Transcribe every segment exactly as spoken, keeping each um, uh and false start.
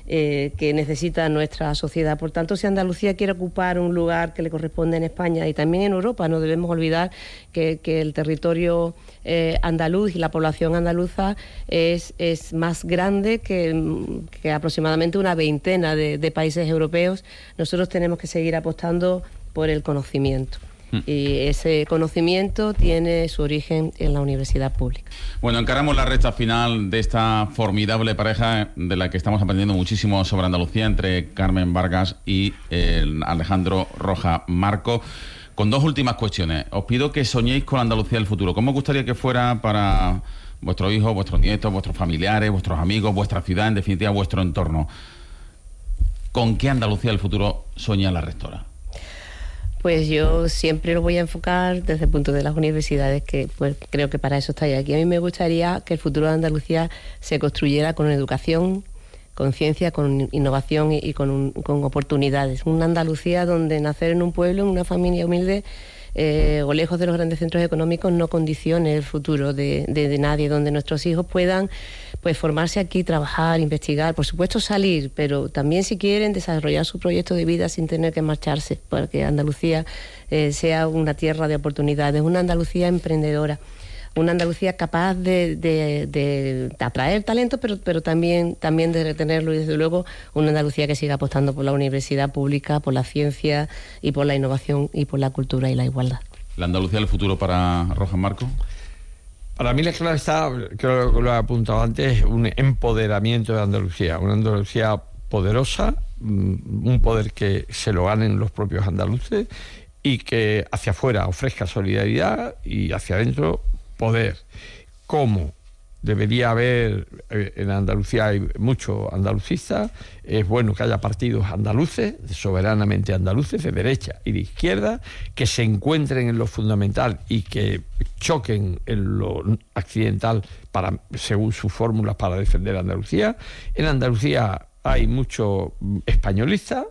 eh, que necesita nuestra sociedad. Por tanto, si Andalucía quiere ocupar un lugar que le corresponde en España y también en Europa, no debemos olvidar que, que el territorio eh, andaluz y la población andaluza es, es más grande que, que aproximadamente una veintena de, de países europeos. Nosotros tenemos que seguir apostando por el conocimiento. Y ese conocimiento tiene su origen en la universidad pública. Bueno, encaramos la recta final de esta formidable pareja de la que estamos aprendiendo muchísimo sobre Andalucía, entre Carmen Vargas y eh, Alejandro Roja Marco, con dos últimas cuestiones. Os pido que soñéis con la Andalucía del futuro. ¿Cómo os gustaría que fuera para vuestros hijos, vuestros nietos, vuestros familiares, vuestros amigos, vuestra ciudad, en definitiva, vuestro entorno? ¿Con qué Andalucía del futuro sueña la rectora? Pues yo siempre lo voy a enfocar desde el punto de las universidades, que pues creo que para eso estáis aquí. A mí me gustaría que el futuro de Andalucía se construyera con educación, con ciencia, con innovación y, y con, un, con oportunidades. Una Andalucía donde nacer en un pueblo, en una familia humilde, eh, o lejos de los grandes centros económicos, no condicione el futuro de, de, de nadie, donde nuestros hijos puedan pues formarse aquí, trabajar, investigar, por supuesto salir, pero también si quieren desarrollar su proyecto de vida sin tener que marcharse, para que Andalucía eh, sea una tierra de oportunidades, una Andalucía emprendedora, una Andalucía capaz de, de, de, de atraer talento, pero, pero también, también de retenerlo, y desde luego una Andalucía que siga apostando por la universidad pública, por la ciencia y por la innovación y por la cultura y la igualdad. ¿La Andalucía del futuro para Roja Marco? Para mí la clave está, creo que lo he apuntado antes, un empoderamiento de Andalucía, una Andalucía poderosa, un poder que se lo ganen los propios andaluces y que hacia afuera ofrezca solidaridad y hacia adentro poder. ¿Cómo? Debería haber, en Andalucía hay muchos andalucistas, es bueno que haya partidos andaluces, soberanamente andaluces, de derecha y de izquierda, que se encuentren en lo fundamental y que choquen en lo accidental para, según sus fórmulas para defender a Andalucía. En Andalucía hay muchos españolistas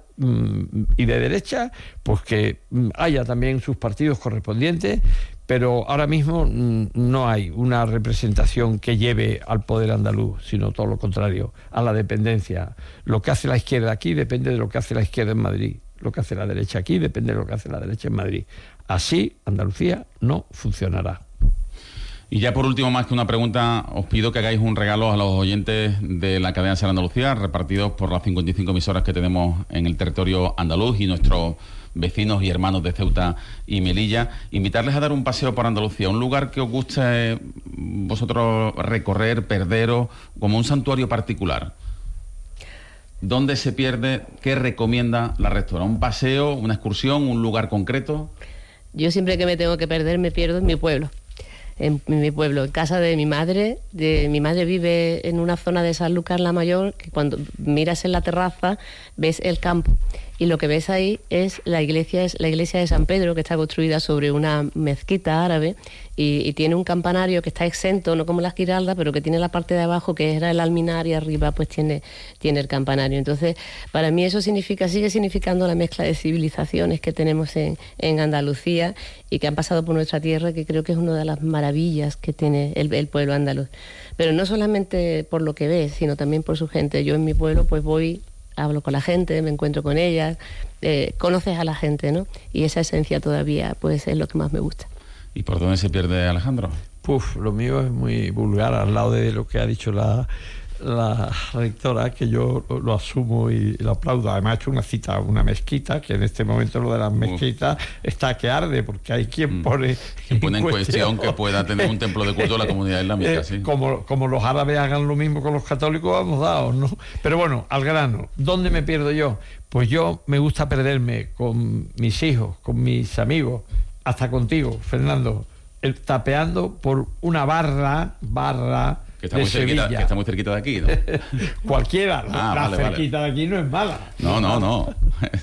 y de derecha, pues que haya también sus partidos correspondientes, pero ahora mismo no hay una representación que lleve al poder andaluz, sino todo lo contrario, a la dependencia. Lo que hace la izquierda aquí depende de lo que hace la izquierda en Madrid. Lo que hace la derecha aquí depende de lo que hace la derecha en Madrid. Así, Andalucía no funcionará. Y ya por último, más que una pregunta, os pido que hagáis un regalo a los oyentes de la cadena SER Andalucía, repartidos por las cincuenta y cinco emisoras que tenemos en el territorio andaluz y nuestros vecinos y hermanos de Ceuta y Melilla. Invitarles a dar un paseo por Andalucía, un lugar que os guste vosotros recorrer, perderos, como un santuario particular. ¿Dónde se pierde? ¿Qué recomienda la rectora? ¿Un paseo, una excursión, un lugar concreto? Yo siempre que me tengo que perder me pierdo en mi pueblo. En mi pueblo, en casa de mi madre. De, mi madre vive en una zona de Sanlúcar la Mayor, que cuando miras en la terraza ves el campo, y lo que ves ahí es la iglesia, es la iglesia de San Pedro, que está construida sobre una mezquita árabe, y, y tiene un campanario que está exento, no como las Giraldas, pero que tiene la parte de abajo que era el alminar, y arriba pues tiene, tiene el campanario. Entonces, para mí eso significa, sigue significando la mezcla de civilizaciones que tenemos en, en Andalucía y que han pasado por nuestra tierra, que creo que es una de las maravillas que tiene el, el pueblo andaluz. Pero no solamente por lo que ves, sino también por su gente. Yo en mi pueblo pues voy, hablo con la gente, me encuentro con ellas, eh, conoces a la gente, ¿no? Y esa esencia todavía pues es lo que más me gusta. ¿Y por dónde se pierde Alejandro? Puf, lo mío es muy vulgar al lado de lo que ha dicho la, la rectora, que yo lo, lo asumo y lo aplaudo. Además ha hecho una cita a una mezquita, que en este momento lo de las mezquitas Uf. está que arde, porque hay quien pone, que pone en cuestión, cuestión que pueda tener un templo de culto de la comunidad islámica. Eh, sí. como, como los árabes hagan lo mismo con los católicos, vamos dados, ¿no? Pero bueno, al grano, ¿dónde me pierdo yo? Pues yo me gusta perderme con mis hijos, con mis amigos, hasta contigo, Fernando, el, tapeando por una barra, barra que está, de muy cerquita, Sevilla. que está muy cerquita de aquí, ¿no? Cualquiera, ah, la vale, cerquita vale. de aquí no es mala. No, no, no.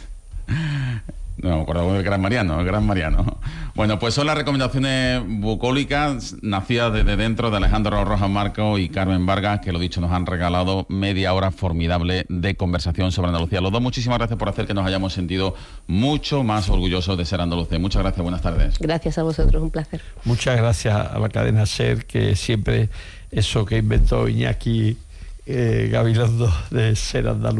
No, me acuerdo del Gran Mariano, el Gran Mariano. Bueno, pues son las recomendaciones bucólicas nacidas desde dentro de Alejandro Rojas Marco y Carmen Vargas, que lo dicho, nos han regalado media hora formidable de conversación sobre Andalucía. Los dos, muchísimas gracias por hacer que nos hayamos sentido mucho más orgullosos de ser andaluces. Muchas gracias, buenas tardes. Gracias a vosotros, un placer. Muchas gracias a la cadena SER, que siempre eso que inventó Iñaki eh, Gabilondo de Ser Andaluz